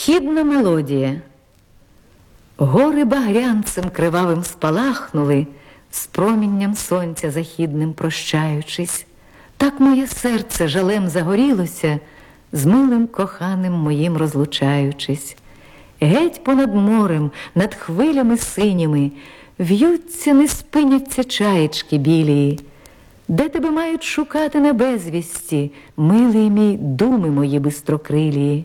Східна мелодія. Гори багрянцем кривавим спалахнули, з промінням сонця західним прощаючись. Так моє серце жалем загорілося, з милим коханим моїм розлучаючись. Геть понад морем, над хвилями синіми в'ються, не спиняться чаєчки білії. Де тебе мають шукати на безвісті, милий мій, думи мої бистрокрилії?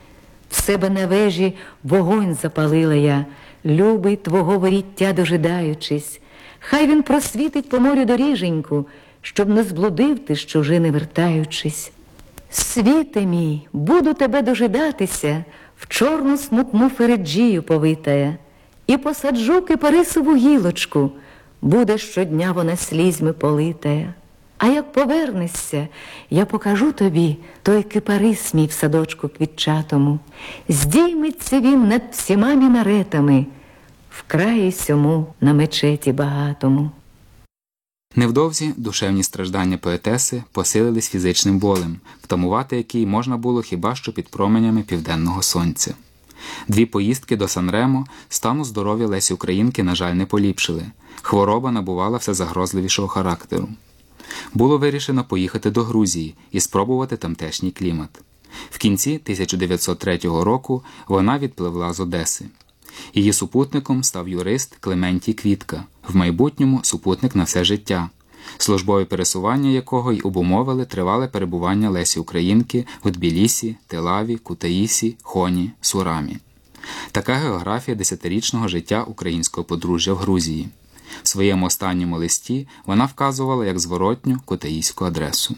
В себе на вежі вогонь запалила я, любий твого воріття дожидаючись. Хай він просвітить по морю доріженьку, щоб не зблудив ти з чужини вертаючись. Світе мій, буду тебе дожидатися, в чорну смутну фереджію повитая, і посаджу кипарисову гілочку, буде щодня вона слізьми политая. А як повернешся, я покажу тобі той кипарис мій в садочку квітчатому. Здійметься він над всіма мінаретами, в краї сьому на мечеті багатому. Невдовзі душевні страждання поетеси посилились фізичним болем, втамувати який можна було хіба що під променями південного сонця. 2 поїздки до Сан-Ремо стану здоров'я Лесі Українки, на жаль, не поліпшили. Хвороба набувала все загрозливішого характеру. Було вирішено поїхати до Грузії і спробувати тамтешній клімат. В кінці 1903 року вона відпливла з Одеси. Її супутником став юрист Клементій Квітка, в майбутньому супутник на все життя, службові пересування якого й обумовили тривале перебування Лесі Українки в Тбілісі, Телаві, Кутаїсі, Хоні, Сурамі. Така географія 10-річного життя українського подружжя в Грузії. В своєму останньому листі вона вказувала як зворотню кутаїську адресу.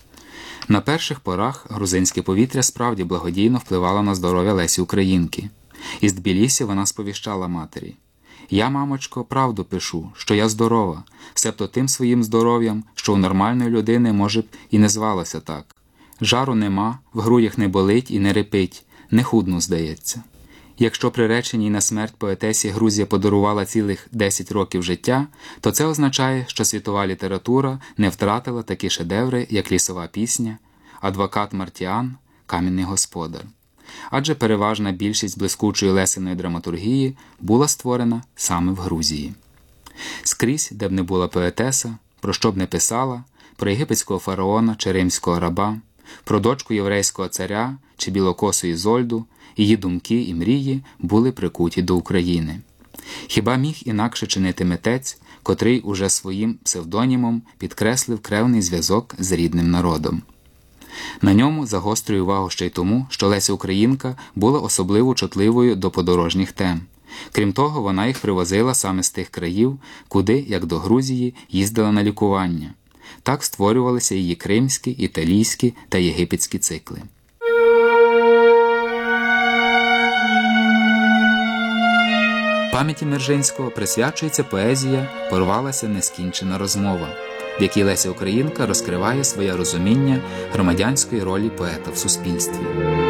На перших порах грузинське повітря справді благодійно впливало на здоров'я Лесі Українки. Із Тбілісі вона сповіщала матері: «Я, мамочко, правду пишу, що я здорова, себто тим своїм здоров'ям, що у нормальної людини, може б, і не звалося так. Жару нема, в грудях не болить і не репить, не худну, здається». Якщо приреченій на смерть поетесі Грузія подарувала цілих 10 років життя, то це означає, що світова література не втратила такі шедеври, як «Лісова пісня», «Адвокат Мартіан», «Кам'яний господар». Адже переважна більшість блискучої Лесиної драматургії була створена саме в Грузії. Скрізь, де б не була поетеса, про що б не писала, про єгипетського фараона чи римського раба, про дочку єврейського царя чи білокосу Ізольду, її думки і мрії були прикуті до України. Хіба міг інакше чинити митець, котрий уже своїм псевдонімом підкреслив кревний зв'язок з рідним народом? На ньому загострює увагу ще й тому, що Леся Українка була особливо чутливою до подорожніх тем. Крім того, вона їх привозила саме з тих країв, куди, як до Грузії, їздила на лікування. Так створювалися її кримські, італійські та єгипетські цикли. Пам'яті Мержинського присвячується поезія «Порвалася нескінчена розмова», в якій Леся Українка розкриває своє розуміння громадянської ролі поета в суспільстві.